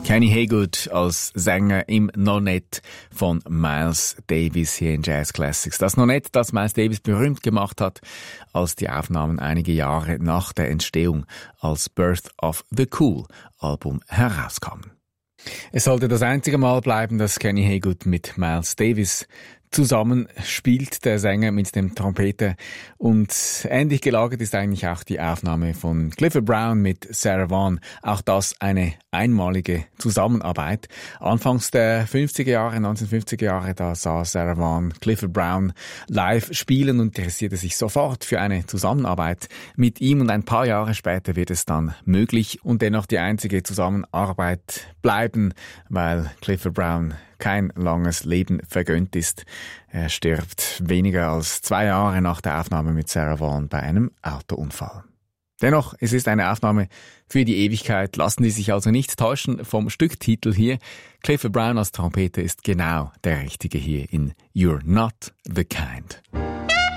Kenny Haygood als Sänger im Nonet von Miles Davis hier in Jazz Classics. Das Nonet, das Miles Davis berühmt gemacht hat, als die Aufnahmen einige Jahre nach der Entstehung als Birth of the Cool Album herauskamen. Es sollte das einzige Mal bleiben, dass Kenny Haygood mit Miles Davis zusammen spielt, der Sänger mit dem Trompeter. Und ähnlich gelagert ist eigentlich auch die Aufnahme von Clifford Brown mit Sarah Vaughan. Auch das eine einmalige Zusammenarbeit. Anfangs der 1950er Jahre, da sah Sarah Vaughan Clifford Brown live spielen und interessierte sich sofort für eine Zusammenarbeit mit ihm. Und ein paar Jahre später wird es dann möglich und dennoch die einzige Zusammenarbeit bleiben, weil Clifford Brown kein langes Leben vergönnt ist. Er stirbt weniger als 2 Jahre nach der Aufnahme mit Sarah Vaughan bei einem Autounfall. Dennoch, es ist eine Aufnahme für die Ewigkeit. Lassen Sie sich also nicht täuschen vom Stücktitel hier. Clifford Brown als Trompeter ist genau der Richtige hier in You're Not the Kind.